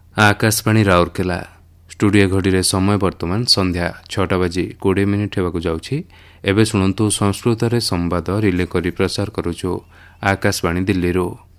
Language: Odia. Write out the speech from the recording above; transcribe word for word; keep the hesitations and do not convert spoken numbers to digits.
ଆକାଶବାଣୀ ରାଉରକେଲା ଷ୍ଟୁଡିଓ ଘଡ଼ିରେ ସମୟ ବର୍ତ୍ତମାନ ସନ୍ଧ୍ୟା ଛଅଟା ବାଜି କୋଡ଼ିଏ ମିନିଟ୍ ହେବାକୁ ଯାଉଛି। ଏବେ ଶୁଣନ୍ତୁ ସଂସ୍କୃତରେ ସମ୍ବାଦ ରିଲେ କରି ପ୍ରସାର କରୁଛୁ ଆକାଶବାଣୀ ଦିଲ୍ଲୀରୁ।